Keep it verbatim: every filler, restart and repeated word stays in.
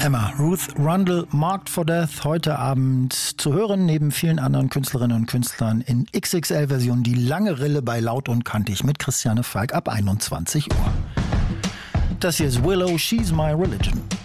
Emma, Ruth Rundle, Marked for Death, heute Abend zu hören, neben vielen anderen Künstlerinnen und Künstlern in X X L-Version, die lange Rille bei Laut und Kantig mit Christiane Falk ab einundzwanzig Uhr. Das hier ist Willow, She's My Religion.